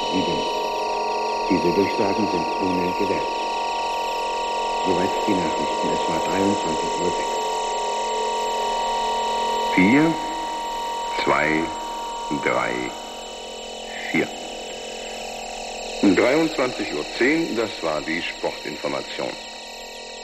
7. Diese Durchsagen sind ohne Gewähr. Soweit die Nachrichten. Es war 23:06 Uhr. 4, 2, 3, 4. 23:10 Uhr, das war die Sportinformation.